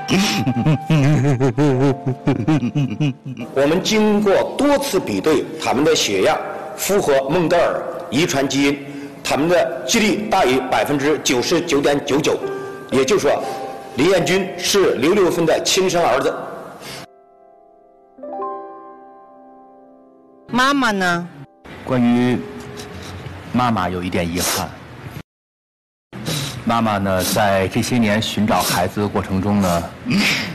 我们经过多次比对，他们的血样符合孟德尔遗传基因，他们的几率大于99.99%，也就是说，李彦军是刘六芬的亲生儿子。 妈妈呢？ 关于妈妈有一点遗憾。妈妈呢，在这些年寻找孩子的过程中呢，